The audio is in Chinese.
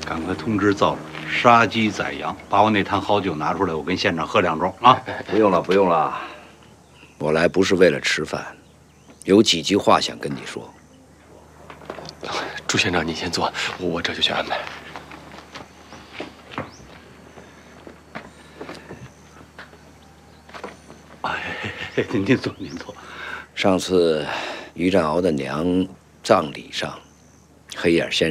赶快通知灶主杀鸡宰羊，把我那坛好酒拿出来，我跟县长喝2盅啊！ 不用了，不用了，我来不是为了吃饭，有几句话想跟你说。 朱县长，您先坐，我这就去安排。 哎，您坐，您坐。 上次于占鳌的娘葬礼上，黑眼先生